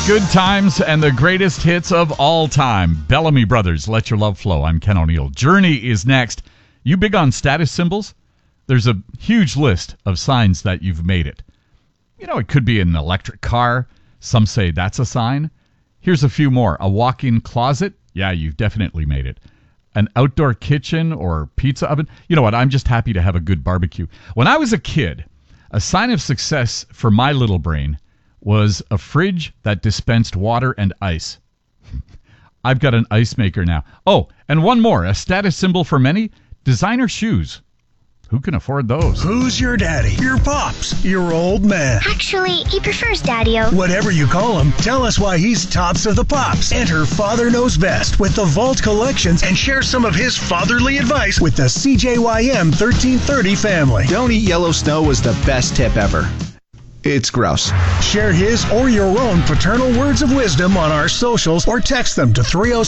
Good times and the greatest hits of all time. Bellamy Brothers, Let Your Love Flow. I'm Ken O'Neill. Journey is next. You big on status symbols? There's a huge list of signs that you've made it. You know, it could be an electric car. Some say that's a sign. Here's a few more. A walk-in closet? Yeah, you've definitely made it. An outdoor kitchen or pizza oven? You know what? I'm just happy to have a good barbecue. When I was a kid, a sign of success for my little brain was a fridge that dispensed water and ice. I've got an ice maker now. Oh, and one more, a status symbol for many, designer shoes. Who can afford those? Who's your daddy? Your pops? Your old man? Actually, he prefers Daddy-O. Whatever you call him, tell us why he's tops of the pops. Enter Father Knows Best with the Vault Collections and share some of his fatherly advice with the CJYM 1330 family. Don't eat yellow snow was the best tip ever. It's gross. Share his or your own paternal words of wisdom on our socials or text them to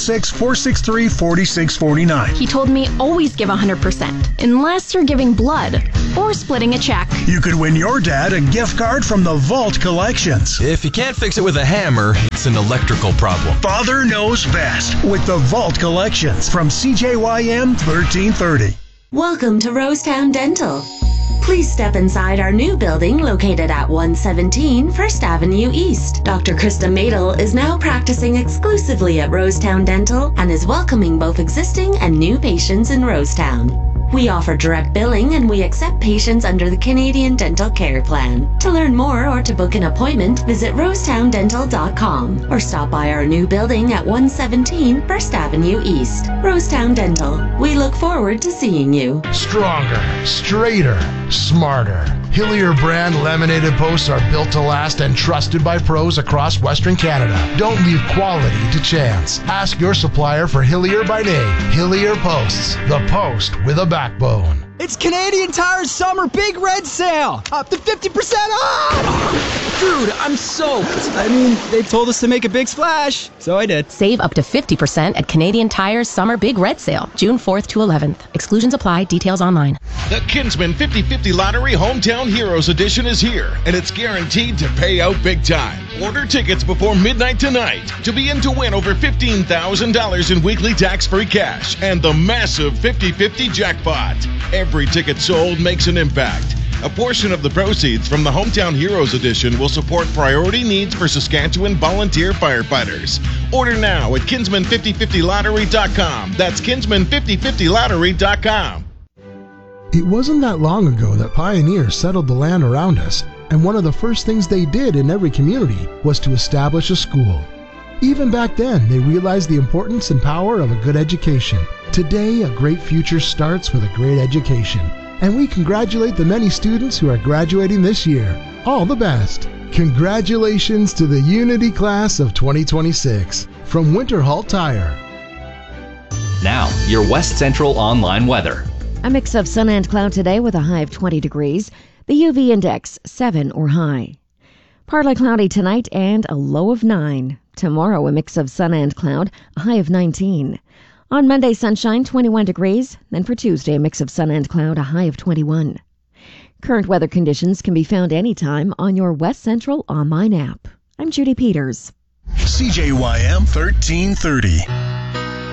306-463-4649. He told me always give 100%, unless you're giving blood or splitting a check. You could win your dad a gift card from the Vault Collections. If you can't fix it with a hammer, it's an electrical problem. Father Knows Best with the Vault Collections from CJYM 1330. Welcome to Rosetown Dental. Please step inside our new building located at 117 First Avenue East. Dr. Krista Madel is now practicing exclusively at Rosetown Dental and is welcoming both existing and new patients in Rosetown. We offer direct billing and we accept patients under the Canadian Dental Care Plan. To learn more or to book an appointment, visit rosetowndental.com or stop by our new building at 117 First Avenue East. Rosetown Dental. We look forward to seeing you. Stronger, straighter, smarter. Hillier brand laminated posts are built to last and trusted by pros across Western Canada. Don't leave quality to chance. Ask your supplier for Hillier by name. Hillier Posts. The post with a backbone. It's Canadian Tire's summer big red sale. Up to 50% off! Dude, I'm soaked. I mean, they told us to make a big splash, so I did. Save up to 50% at Canadian Tire's summer big red sale, June 4th to 11th. Exclusions apply. Details online. The Kinsman 50/50 Lottery Hometown Heroes Edition is here, and it's guaranteed to pay out big time. Order tickets before midnight tonight to be in to win over $15,000 in weekly tax-free cash and the massive 50/50 jackpot. Every ticket sold makes an impact. A portion of the proceeds from the Hometown Heroes Edition will support priority needs for Saskatchewan volunteer firefighters. Order now at Kinsman5050lottery.com. That's Kinsman5050lottery.com. It wasn't that long ago that pioneers settled the land around us, and one of the first things they did in every community was to establish a school. Even back then, they realized the importance and power of a good education. Today, a great future starts with a great education, and we congratulate the many students who are graduating this year. All the best! Congratulations to the Unity Class of 2026 from Winterhall Tire. Now, your West Central online weather. A mix of sun and cloud today with a high of 20 degrees. The UV index 7 or high. Partly cloudy tonight and a low of 9. Tomorrow, a mix of sun and cloud, a high of 19. On Monday, sunshine, 21 degrees. Then for Tuesday, a mix of sun and cloud, a high of 21. Current weather conditions can be found anytime on your West Central online app. I'm Judy Peters. CJYM 1330.